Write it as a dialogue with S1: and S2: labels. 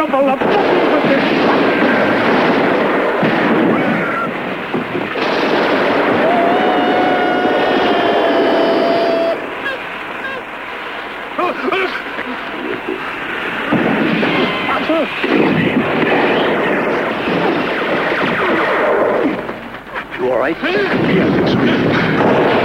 S1: couple of puppies with this.
S2: You all right?
S3: Yeah, I think so.